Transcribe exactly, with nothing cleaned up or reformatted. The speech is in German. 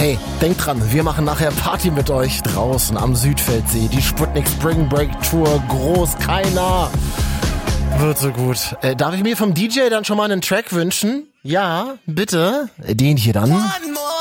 Hey, denkt dran, wir machen nachher Party mit euch draußen am Südfeldsee. Die Sputnik Spring Break Tour, groß, keiner. Wird so gut. Äh, darf ich mir vom D J dann schon mal einen Track wünschen? Ja, bitte. Den hier dann. One more.